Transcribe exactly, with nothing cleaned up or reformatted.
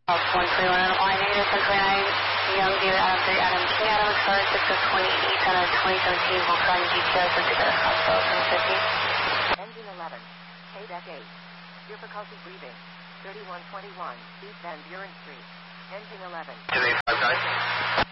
one twenty-one on line negative one twenty-nine, Young David Adam three Adam King Adam Explorer six oh twenty-eight on a twenty seventeen Volkswagen G T R subject at hospital seven fifty. Engine eleven, K-Deck eight, difficulty breathing, thirty-one twenty-one, East Van Buren Street. Engine eleven. two eight five nine.